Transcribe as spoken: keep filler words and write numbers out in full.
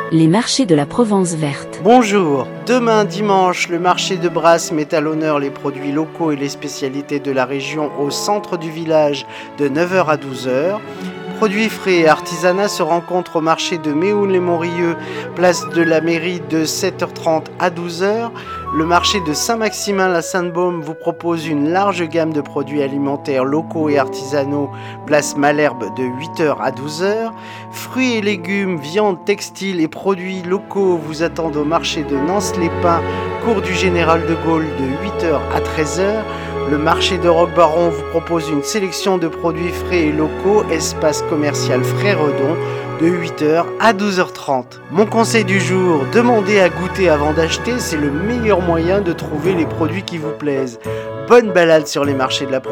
Les marchés de la Provence verte. Bonjour, demain dimanche, le marché de Brasse met à l'honneur les produits locaux et les spécialités de la région au centre du village de neuf heures à douze heures. Produits frais et artisanat se rencontrent au marché de Méhoun-les-Montrieux, place de la mairie de sept heures trente à douze heures. Le marché de Saint-Maximin-la-Sainte-Baume vous propose une large gamme de produits alimentaires locaux et artisanaux, place Malherbe de huit heures à douze heures. Fruits et légumes, viandes, textiles et produits locaux vous attendent au marché de Nance-les-Pins, cours du Général de Gaulle de huit heures à treize heures. Le marché de Roquebaron vous propose une sélection de produits frais et locaux, espace commercial Fréredon, de huit heures à douze heures trente. Mon conseil du jour, demandez à goûter avant d'acheter, c'est le meilleur moyen de trouver les produits qui vous plaisent. Bonne balade sur les marchés de la Provence.